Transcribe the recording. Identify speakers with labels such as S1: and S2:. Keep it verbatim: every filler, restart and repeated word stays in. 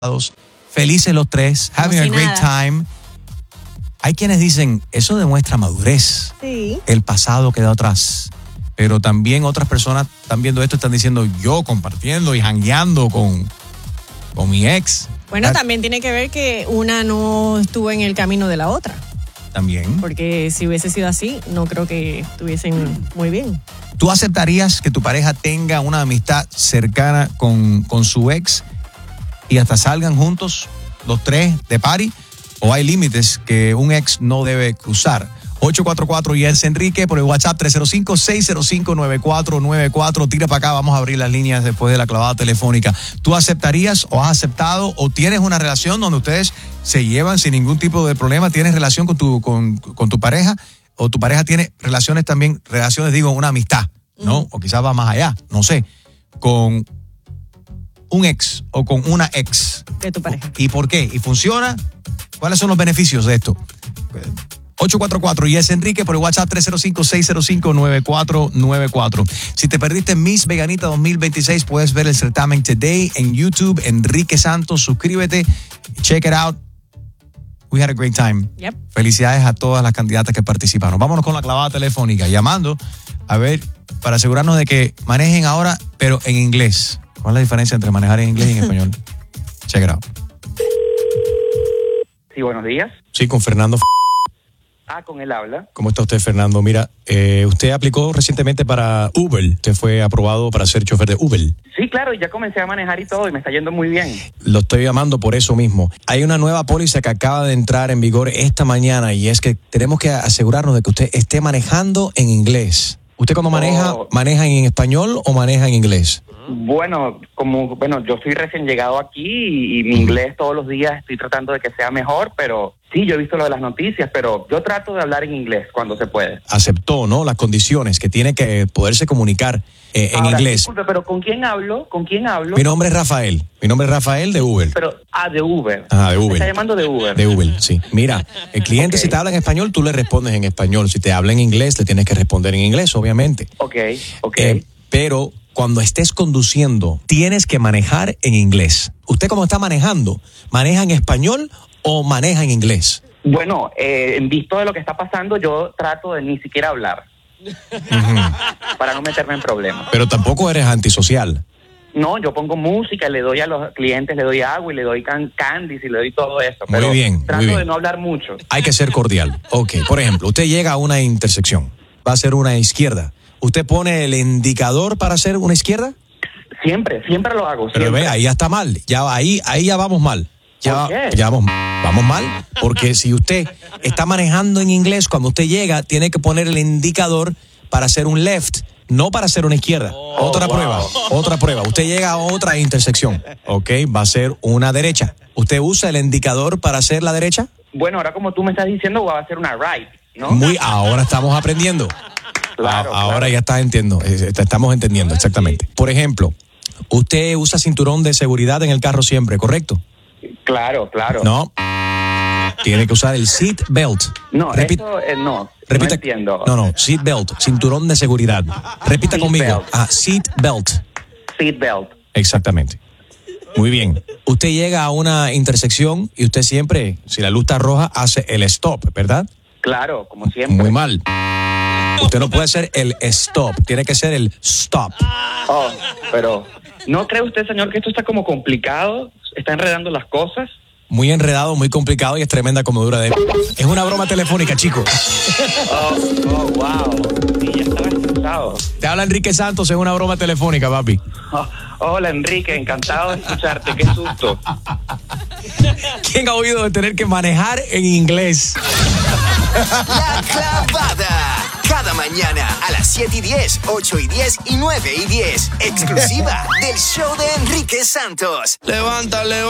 S1: felices los tres, having a great time. Hay quienes dicen, eso demuestra madurez.
S2: Sí.
S1: El pasado queda atrás. Pero también otras personas están viendo esto y están diciendo, yo compartiendo y jangueando con, con mi ex.
S2: Bueno,
S1: That,
S2: también tiene que ver que una no estuvo en el camino de la otra.
S1: También.
S2: Porque si hubiese sido así, no creo que estuviesen muy bien.
S1: ¿Tú aceptarías que tu pareja tenga una amistad cercana con, con su ex y hasta salgan juntos los tres de party? ¿O hay límites que un ex no debe cruzar? ocho cuatro cuatro y es Enrique por el WhatsApp tres cero cinco, seis cero cinco, nueve cuatro nueve cuatro. Tira para acá, vamos a abrir las líneas después de la clavada telefónica. ¿Tú aceptarías o has aceptado o tienes una relación donde ustedes se llevan sin ningún tipo de problema? ¿Tienes relación con tu, con, con tu pareja? ¿O tu pareja tiene relaciones también, relaciones digo, una amistad, ¿no? Mm. O quizás va más allá, no sé, con un ex o con una ex.
S2: De tu pareja.
S1: ¿Y por qué? ¿Y funciona? ¿Cuáles son los beneficios de esto? ocho cuatro cuatro y es Enrique por el WhatsApp tres cero cinco, seis cero cinco, nueve cuatro nueve cuatro. Si te perdiste Miss Veganita dos mil veintiséis, puedes ver el certamen today en YouTube, Enrique Santos. Suscríbete, check it out. We had a great time.
S2: Yep.
S1: Felicidades a todas las candidatas que participaron. Vámonos con la clavada telefónica, llamando a ver, para asegurarnos de que manejen ahora, pero en inglés. ¿Cuál es la diferencia entre manejar en inglés y en español? Check it out.
S3: Sí, buenos días.
S1: Sí, con Fernando.
S3: Ah, con él habla.
S1: ¿Cómo está usted, Fernando? Mira, eh, usted aplicó recientemente para Uber. Usted fue aprobado para ser chofer de Uber.
S3: Sí, claro, ya comencé a manejar y todo y me está yendo muy bien.
S1: Lo estoy llamando por eso mismo. Hay una nueva póliza que acaba de entrar en vigor esta mañana y es que tenemos que asegurarnos de que usted esté manejando en inglés. ¿Usted cuando maneja,
S3: oh.
S1: maneja en español o maneja en inglés?
S3: Bueno, como bueno, yo soy recién llegado aquí y, y mi inglés todos los días estoy tratando de que sea mejor, pero sí, yo he visto lo de las noticias, pero yo trato de hablar en inglés cuando se puede.
S1: Aceptó, ¿no? Las condiciones que tiene que poderse comunicar eh, en
S3: Ahora,
S1: inglés.
S3: Disculpe, pero ¿con quién hablo? ¿Con quién hablo?
S1: Mi nombre es Rafael. Mi nombre es Rafael de Uber.
S3: Pero, ah, de Uber.
S1: Ah, de Uber.
S3: Me está llamando de Uber.
S1: De Uber, sí. Mira, el cliente okay. Si te habla en español, tú le respondes en español. Si te habla en inglés, le tienes que responder en inglés, obviamente.
S3: Ok, ok.
S1: Eh, pero cuando estés conduciendo, tienes que manejar en inglés. ¿Usted cómo está manejando? ¿Maneja en español o maneja en inglés?
S3: Bueno, eh, en visto de lo que está pasando, yo trato de ni siquiera hablar. Uh-huh. Para no meterme en problemas.
S1: Pero tampoco eres antisocial.
S3: No, yo pongo música, le doy a los clientes, le doy agua y le doy can- candies y le doy todo eso. Pero
S1: muy bien,
S3: trato
S1: muy bien.
S3: de no hablar mucho.
S1: Hay que ser cordial. Ok, por ejemplo, usted llega a una intersección, va a ser una izquierda. ¿Usted pone el indicador para hacer una izquierda?
S3: Siempre, siempre lo hago.
S1: Pero
S3: siempre.
S1: ve, ahí ya está mal. Ya, ahí, ahí ya vamos mal. Ya,
S3: ¿Por qué?
S1: ya vamos, vamos mal. Porque si usted está manejando en inglés, cuando usted llega, tiene que poner el indicador para hacer un left, no para hacer una izquierda. Oh, otra wow. prueba, otra prueba. Usted llega a otra intersección, ¿ok? Va a ser una derecha. ¿Usted usa el indicador para hacer la derecha?
S3: Bueno, ahora como tú me estás diciendo, va a ser una right, ¿no?
S1: Muy, ahora estamos aprendiendo.
S3: Claro,
S1: ahora
S3: claro.
S1: ya estás entendiendo, estamos entendiendo exactamente. Por ejemplo, usted usa cinturón de seguridad en el carro siempre, ¿correcto?
S3: Claro, claro.
S1: No, tiene que usar el seat belt.
S3: No,
S1: Repi-
S3: eso eh, no,
S1: repita,
S3: no entiendo.
S1: No, no, seat belt, cinturón de seguridad. Repita
S3: Seat
S1: conmigo.
S3: belt.
S1: Ah, seat belt.
S3: Seat belt.
S1: Exactamente. Muy bien. Usted llega a una intersección y usted siempre, si la luz está roja, hace el stop, ¿verdad?
S3: Claro, como siempre.
S1: Muy mal. Usted no puede hacer el stop, tiene que ser el stop.
S3: Oh, pero ¿no cree usted, señor, que esto está como complicado? ¿Está enredando las cosas?
S1: Muy enredado, muy complicado y es tremenda comedura de... Es una broma telefónica, chico.
S3: Oh, oh, wow. Sí, ya estaba estresado.
S1: Te habla Enrique Santos, es una broma telefónica, papi.
S3: Oh, hola, Enrique, encantado de escucharte, qué susto.
S1: ¿Quién ha oído de tener que manejar en inglés?
S4: La Clavada. Cada mañana a las siete y diez, ocho y diez y nueve y diez. Exclusiva del show de Enrique Santos.
S5: Levántale.